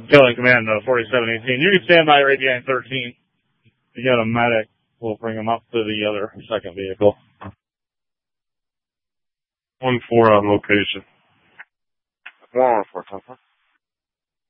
Killing Command 4718. You can stand by Radiant 13. You got a medic. We'll bring him up to the other second vehicle. 1-4 on location. 1-4, Papa.